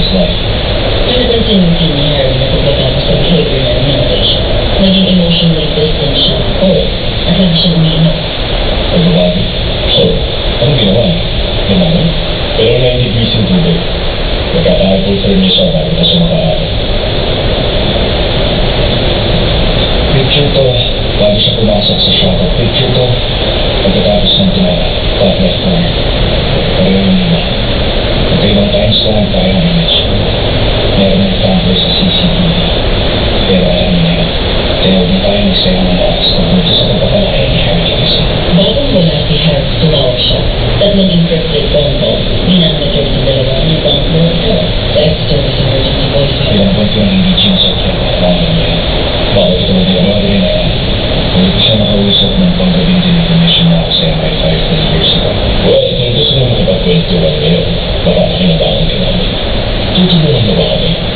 life. Pinapansin mo ni Harry na pagkatapos sa behavior na nangyari siya, naging emotionally distant siya. Oo, At lagi siya umiinom. pagbabago. So, anong ginawa niya? Ginawa? Pero 90 degrees yung tubig. Nagkaka-hypothermia siya bago pa siya makaari. Picture to, bago siya pumasok sa shuttle. Picture to, pagkatapos ng tinara, top left corner. Pareho yung iba. Magkaibang time stamp, parehong image. Meron nag-tamper sa CCTV. Pero alam niya yun. Kaya huwag na tayo nagsayang ng oras tungkol sa pagpapalaki ni Harry Dickerson. Bago wala si Harry, tumawag siya. Tatlong encrypted phone calls. Minamonitor sa dalawa ni Bank Northern sa ex-service emergency voicemail. Ilang point yung hindi sinusak niya. Alam niya. Bakit ito hindi ang mga rin na hindi ko siya nakausap ng panggaling din information na ako sa MI5 20 years ago. Well, kung gusto mo makapag-21 ngayon, baka makinabangan ka namin. Tutulungan mo ba kami?